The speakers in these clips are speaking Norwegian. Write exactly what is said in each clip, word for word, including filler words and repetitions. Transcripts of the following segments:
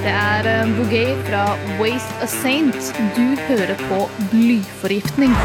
Det er eh, Bouguet fra Waste a Saint. Du hører på Blyforgiftning.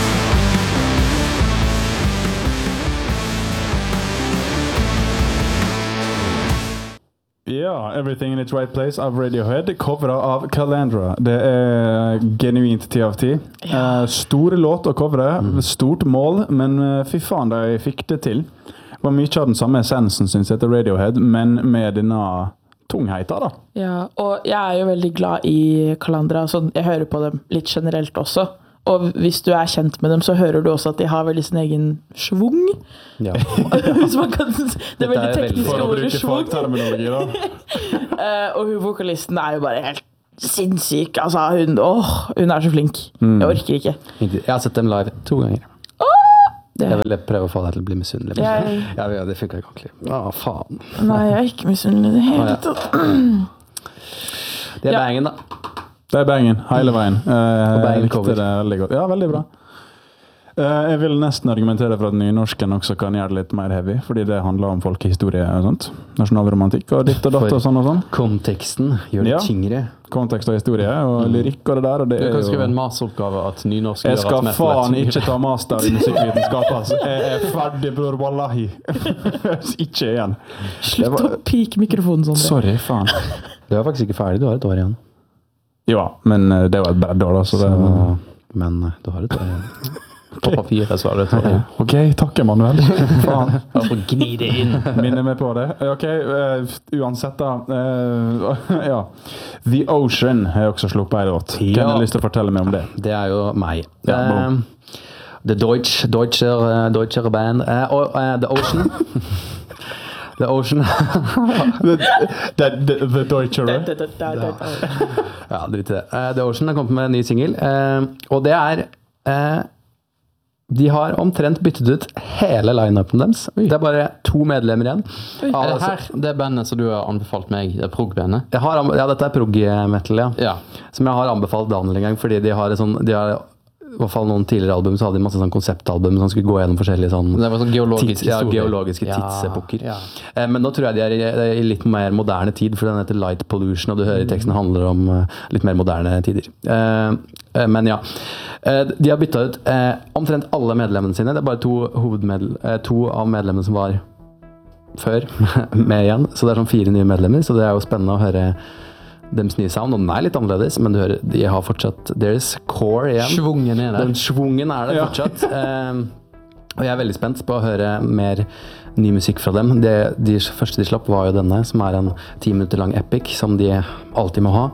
Ja, Everything in its right place av Radiohead, coveret av Calandra. Det er genuint ti av ti. Ja. Store låt å covere, mm. stort mål, men fy faen, de fikk det til. Det var mye av den samme essensen, synes jeg, til Radiohead, men med denne tungheita, da. Ja, og jeg er jo veldig glad i Calandra, så jeg hører på dem litt generelt også. Og hvis du er kjent med dem, så hører du også at de har veldig sin egen svung. Ja. Hvis man kan, det er veldig tekniske ordet svung. uh, og hun vokalisten er jo bare helt sinnssyk. Altså, hun, åh, hun er så flink. Mm. Jeg orker ikke. Jeg har sett dem live to ganger. Det. Jeg vil prøve å få deg til å bli misunnelig. Jeg... Ja, ja, det funker ikke ordentlig. Å, faen. Nei, jeg er ikke misunnelig det hele tatt. Det er ja. Bangen, da. Det er bangen, hele veien. Og bangen likte det veldig godt. Ja, veldig bra. Jeg vil nesten argumentere for at nynorsken også kan gjøre det litt mer heavy, fordi det handler om folkehistorie og sånt. Nasjonalromantikk og ditt og datt og sånn og sånn. Konteksten gjør det ja. Tyngre. Kontekst og historie og mm. lyrikk og det der. Og det du kan jo... skrive en masteroppgave at nynorsk jeg skal faen ikke ta master i musikkvitenskap, altså. Jeg er ferdig, bror, wallahi. Ikke igjen. Slutt var... å pike mikrofonen sånn. Sorry, faen. Du er faktisk ikke ferdig, du har et år igjen. Ja, men det var et bredde år da, så det... Så, men du har et år igjen. På papiret så har du et år igjen. Ok, takk Emanuel. Faen. Jeg får gni det inn. Minner meg på det. Ok, uh, uansett da. Uh, ja. The Ocean har jeg også sluppet en låt. Ja. Kan du lyst til å fortelle meg om det? Det er jo meg. Ja, uh, The Deutsche, Deutsche, uh, Deutsche Band. Uh, og uh, The Ocean. The Ocean. the, the, the, the Deutsche Ja, drit i det. Uh, The Ocean har kommet med en ny single, uh, og det er uh, de har omtrent byttet ut hele line-upen deres. Oi. Det er bare to medlemmer igjen. Oi. Er det her det bandet som du har anbefalt meg, det er prog-bandet? Jeg har, ja, dette er prog-metal, ja. ja. Som jeg har anbefalt Daniel en gang, fordi de har, sånn, de har i hvert fall noen tidligere album, så hadde de masse sånn konseptalbum som skulle gå gjennom forskjellige sånn, det var sånn geologisk tids, ja, geologiske ja, tidsepoker. Ja. Eh, men nå tror jeg de er i, i litt mer moderne tid, for den heter Light Pollution, og du hører i teksten handler om uh, litt mer moderne tider. Eh, eh, men ja, eh, de har byttet ut eh, omtrent alle medlemmene sine. Det er bare to, hovedmedle- eh, to av medlemmene som var før med igjen, så det er sånn fire nye medlemmer, så det er jo spennende å høre dems nye sound, og den er litt annerledes, men du hører, de har fortsatt deres core igjen. Svungen er der. Den svungen er der fortsatt. Ja. um, og jeg er veldig spent på å høre mer ny musikk fra dem. Det, de første de slapp var jo denne, som er en ti minutter lang epic, som de alltid må ha.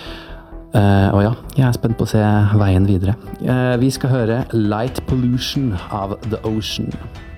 Uh, og ja, jeg er spent på å se veien videre. Uh, vi skal høre Light Pollution av The Ocean.